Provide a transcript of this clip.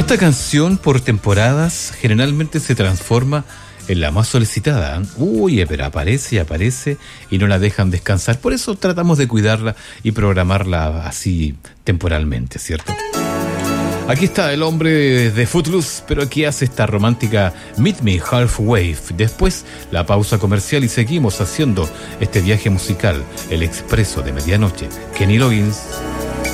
Esta canción por temporadas generalmente se transforma en la más solicitada. Uy, pero aparece y aparece y no la dejan descansar. Por eso tratamos de cuidarla y programarla así temporalmente, ¿cierto? Aquí está el hombre de Footloose, pero aquí hace esta romántica Meet Me Halfway. Después la pausa comercial y seguimos haciendo este viaje musical, el expreso de medianoche. Kenny Loggins.